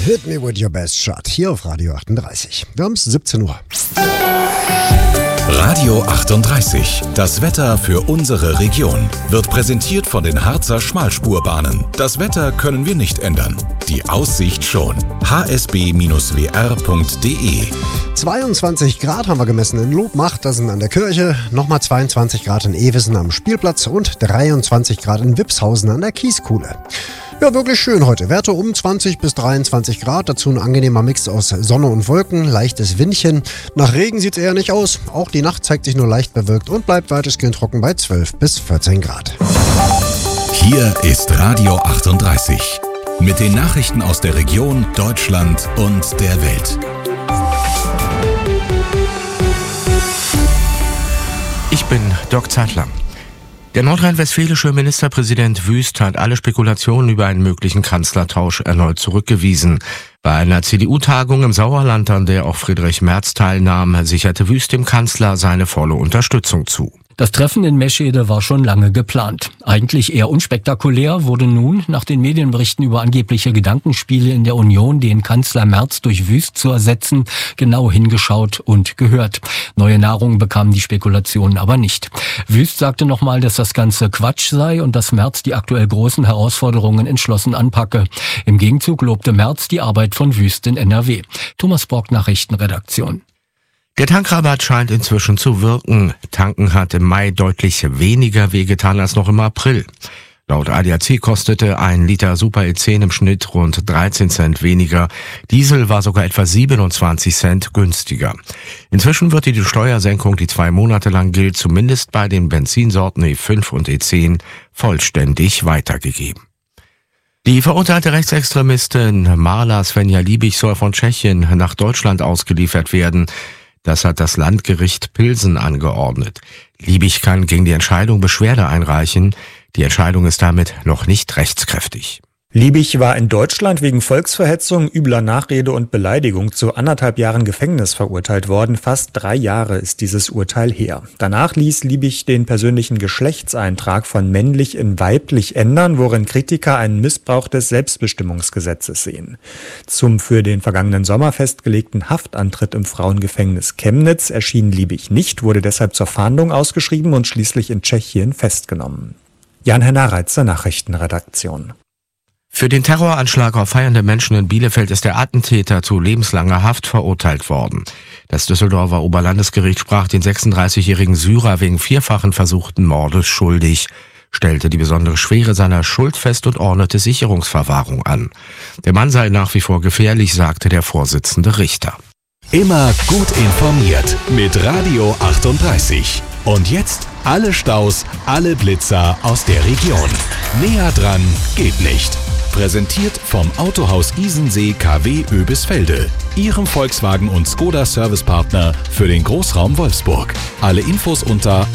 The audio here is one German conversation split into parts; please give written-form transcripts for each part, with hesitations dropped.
Hit Me With Your Best Shot hier auf Radio 38. Wir haben es 17 Uhr. Radio 38. Das Wetter für unsere Region wird präsentiert von den Harzer Schmalspurbahnen. Das Wetter können wir nicht ändern. Die Aussicht schon. hsb-wr.de 22 Grad haben wir gemessen in Lobmachtersen an der Kirche, nochmal 22 Grad in Ewissen am Spielplatz und 23 Grad in Wipshausen an der Kieskuhle. Ja, wirklich schön heute. Werte um 20 bis 23 Grad, dazu ein angenehmer Mix aus Sonne und Wolken, leichtes Windchen. Nach Regen sieht es eher nicht aus, auch die Nacht zeigt sich nur leicht bewölkt und bleibt weitestgehend trocken bei 12 bis 14 Grad. Hier ist Radio 38 mit den Nachrichten aus der Region, Deutschland und der Welt. Ich bin Doc Zeitler. Der nordrhein-westfälische Ministerpräsident Wüst hat alle Spekulationen über einen möglichen Kanzlertausch erneut zurückgewiesen. Bei einer CDU-Tagung im Sauerland, an der auch Friedrich Merz teilnahm, sicherte Wüst dem Kanzler seine volle Unterstützung zu. Das Treffen in Meschede war schon lange geplant. Eigentlich eher unspektakulär wurde nun, nach den Medienberichten über angebliche Gedankenspiele in der Union, den Kanzler Merz durch Wüst zu ersetzen, genau hingeschaut und gehört. Neue Nahrung bekamen die Spekulationen aber nicht. Wüst sagte nochmal, dass das Ganze Quatsch sei und dass Merz die aktuell großen Herausforderungen entschlossen anpacke. Im Gegenzug lobte Merz die Arbeit von Wüst in NRW. Thomas Borg, Nachrichtenredaktion. Der Tankrabatt scheint inzwischen zu wirken. Tanken hat im Mai deutlich weniger wehgetan als noch im April. Laut ADAC kostete ein Liter Super E10 im Schnitt rund 13 Cent weniger. Diesel war sogar etwa 27 Cent günstiger. Inzwischen wird die Steuersenkung, die 2 Monate lang gilt, zumindest bei den Benzinsorten E5 und E10 vollständig weitergegeben. Die verurteilte Rechtsextremistin Marla Svenja Liebig soll von Tschechien nach Deutschland ausgeliefert werden. Das hat das Landgericht Pilsen angeordnet. Liebig kann gegen die Entscheidung Beschwerde einreichen. Die Entscheidung ist damit noch nicht rechtskräftig. Liebig war in Deutschland wegen Volksverhetzung, übler Nachrede und Beleidigung zu 1,5 Jahren Gefängnis verurteilt worden. Fast 3 Jahre ist dieses Urteil her. Danach ließ Liebig den persönlichen Geschlechtseintrag von männlich in weiblich ändern, worin Kritiker einen Missbrauch des Selbstbestimmungsgesetzes sehen. Zum für den vergangenen Sommer festgelegten Haftantritt im Frauengefängnis Chemnitz erschien Liebig nicht, wurde deshalb zur Fahndung ausgeschrieben und schließlich in Tschechien festgenommen. Jan-Henner Reitzer, Nachrichtenredaktion. Für den Terroranschlag auf feiernde Menschen in Bielefeld ist der Attentäter zu lebenslanger Haft verurteilt worden. Das Düsseldorfer Oberlandesgericht sprach den 36-jährigen Syrer wegen 4-fachen versuchten Mordes schuldig, stellte die besondere Schwere seiner Schuld fest und ordnete Sicherungsverwahrung an. Der Mann sei nach wie vor gefährlich, sagte der Vorsitzende Richter. Immer gut informiert mit Radio 38. Und jetzt alle Staus, alle Blitzer aus der Region. Näher dran geht nicht. Präsentiert vom Autohaus Isensee KW Oebisfelde, Ihrem Volkswagen und Skoda Servicepartner für den Großraum Wolfsburg. Alle Infos unter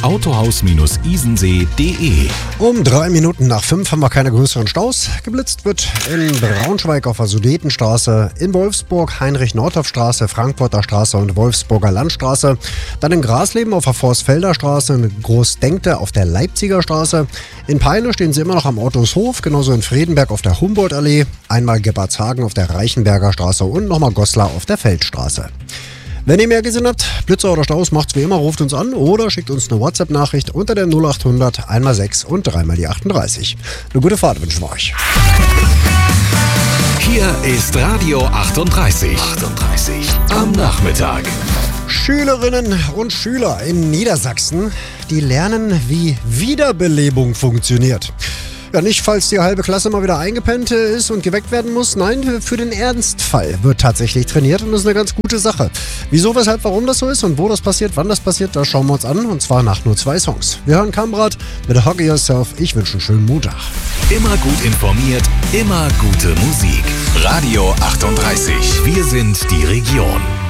autohaus-isensee.de. Um 3 Minuten nach 5 haben wir keine größeren Staus. Geblitzt wird in Braunschweig auf der Sudetenstraße, in Wolfsburg Heinrich-Nordhoff-Straße, Frankfurter Straße und Wolfsburger Landstraße. Dann in Grasleben auf der Forstfelder Straße, in Großdenkte auf der Leipziger Straße. In Peine stehen sie immer noch am Otto's-Hof, genauso in Fredenberg auf der Humboldt-Allee, einmal Gebhardshagen auf der Reichenberger Straße und nochmal Goslar auf der Feldstraße. Wenn ihr mehr gesehen habt, Blitzer oder Staus, macht's wie immer, ruft uns an oder schickt uns eine WhatsApp-Nachricht unter der 0800 1x6 und 3x die 38. Eine gute Fahrt wünschen wir euch. Hier ist Radio 38. Am Nachmittag. Schülerinnen und Schüler in Niedersachsen, die lernen, wie Wiederbelebung funktioniert. Ja, nicht, falls die halbe Klasse mal wieder eingepennt ist und geweckt werden muss. Nein, für den Ernstfall wird tatsächlich trainiert und das ist eine ganz gute Sache. Wieso, weshalb, warum das so ist und wo das passiert, wann das passiert, das schauen wir uns an und zwar nach nur 2 Songs. Wir hören Kamrat mit Hug Yourself. Ich wünsche einen schönen Montag. Immer gut informiert, immer gute Musik. Radio 38. Wir sind die Region.